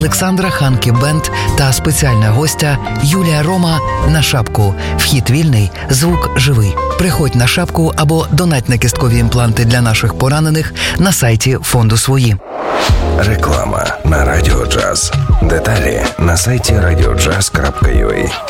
Олександра Ханкі Бенд та спеціальна гостя Юлія Рома на шапку. Вхід вільний, звук живий. Приходь на шапку або донать на кісткові імпланти для наших поранених на сайті фонду «Свої». Реклама на Радіо Джаз. Деталі на сайті radiojazz.ua.